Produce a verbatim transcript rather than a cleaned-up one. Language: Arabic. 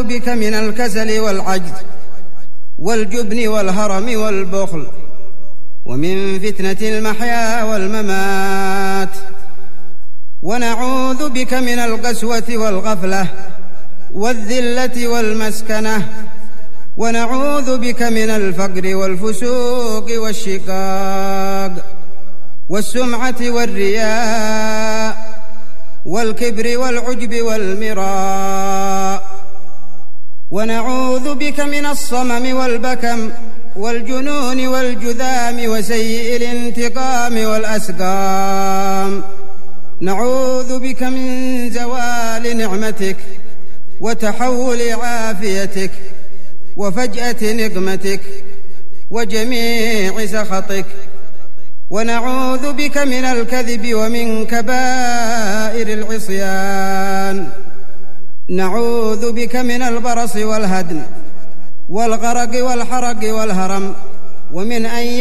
بك من الكسل والعجز والجبن والهرم والبخل، ومن فتنة المحيا والممات. ونعوذ بك من القسوة والغفلة والذلة والمسكنة، ونعوذ بك من الفقر والفسوق والشقاق والسمعة والرياء والكبر والعجب والمراء. ونعوذ بك من الصمم والبكم والجنون والجذام وسيء الانتقام والأسقام. نعوذ بك من زوال نعمتك وتحول عافيتك وفجأة نقمتك وجميع سخطك. ونعوذ بك من الكذب ومن كبائر العصيان. نعوذ بك من البرص والهدم والغرق والحرق والهرم، ومن أن